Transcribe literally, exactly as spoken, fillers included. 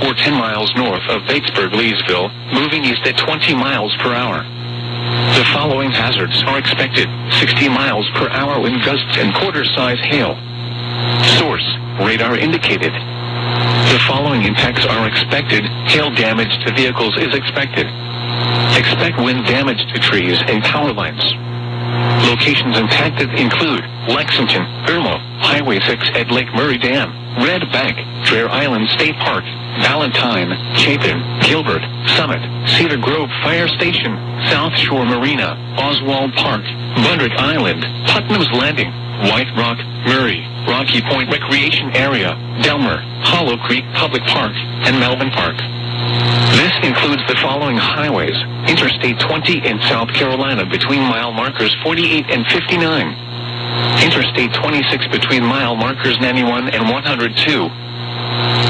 or ten miles north of Batesburg-Leesville, moving east at twenty miles per hour. The following hazards are expected: sixty miles per hour wind gusts and quarter-size hail. Source: radar indicated. The following impacts are expected: hail damage to vehicles is expected. Expect wind damage to trees and power lines. Locations impacted include Lexington, Irmo, Highway six at Lake Murray Dam, Red Bank, Fair Island State Park, Valentine, Chapin, Gilbert, Summit, Cedar Grove Fire Station, South Shore Marina, Oswald Park, Bundrick Island, Putnam's Landing, White Rock, Murray, Rocky Point Recreation Area, Delmer, Hollow Creek Public Park, and Melvin Park. This includes the following highways: Interstate twenty in South Carolina between mile markers forty-eight and fifty-nine. Interstate twenty-six between mile markers ninety-one and one hundred two.